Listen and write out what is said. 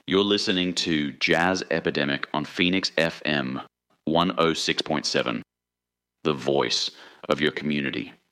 You're listening to Jazz Epidemic on Phoenix FM 106.7, the voice of your community.